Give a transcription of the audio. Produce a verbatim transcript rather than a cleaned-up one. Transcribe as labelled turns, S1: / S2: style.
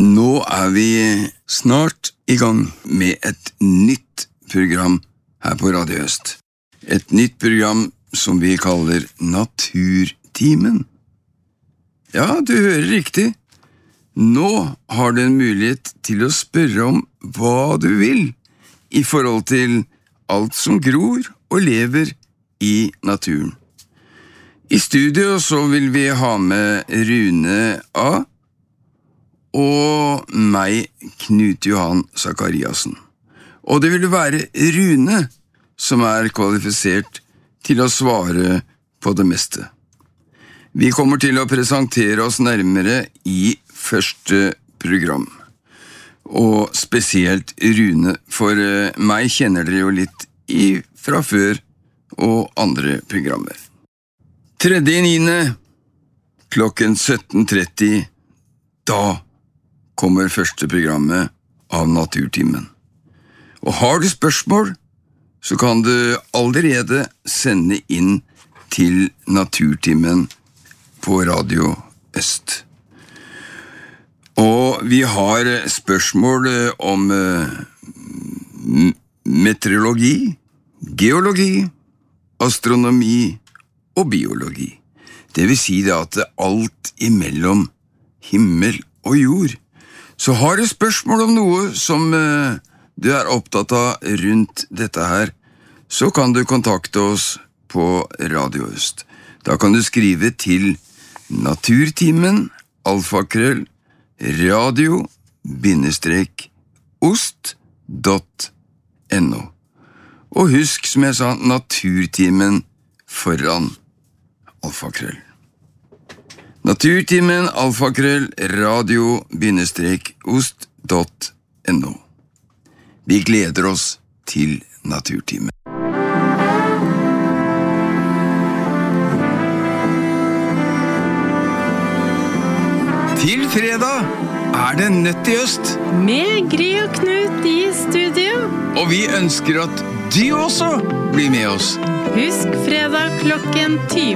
S1: Nå er vi snart i gang med et nytt program her på Radio Øst. Et nytt program som vi kaller Naturtimen. Ja, du hører riktig. Nå har du en mulighet til å spørre om hva du vil i forhold til alt som gror og lever i naturen. I studio så vil vi ha med Rune A. og meg, Knut Johan Zakariasen. Og det vil være Rune som er kvalifisert til å svare på det meste. Vi kommer til å presentere oss nærmere i første program. Og spesielt Rune, for meg kjenner dere jo litt i fra før og andre programmer. Tredje niende klokken sytten tretti, da kommer første programmet av Naturtimen. Og har du spørsmål, så kan du allerede sende inn til Naturtimen på Radio Øst. Og vi har spørsmål om meteorologi, geologi, astronomi og biologi. Det vil si det at alt imellom himmel og jord. Så har du spørsmål om noe som uh, du er opptatt av rundt dette her, så kan du kontakte oss på Radio Øst. Da kan du skrive til Naturtimen, alfakrøll, radio, bindestrek, ost, dot, no. Og husk, som jeg sa, Naturtimen foran alfakrøll. Naturtimen, alfakrøll, radio, bindestrek, ost, dot, no. Vi gleder oss til Naturtimen. Til fredag er det Nødt i Øst.
S2: Med Gry og Knut i studio.
S1: Og vi ønsker at du også blir med oss.
S2: Husk fredag klokken tyve.